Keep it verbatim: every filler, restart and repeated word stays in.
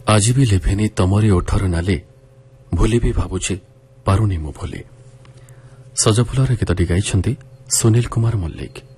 ଆଜି ବି ଲିଭେନି ତମରି ଓଠର ନାଲି ଭୁଲି ବି ଭାବୁଛି ପାରୁନି ମୁଁ ଭୁଲି। ସଜଫୁଲର ଗୀତଟି ଗାଇଛନ୍ତି ସୁନୀଲ କୁମାର ମଲ୍ଲିକ।